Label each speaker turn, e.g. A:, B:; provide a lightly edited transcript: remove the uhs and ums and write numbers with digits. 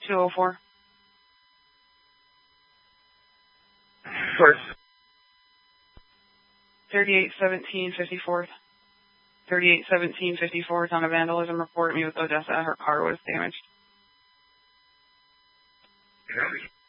A: 204.
B: Source.
A: 3817 54th. 3817 54th on a vandalism report. Me with Odessa. Her car was damaged.
B: Copy.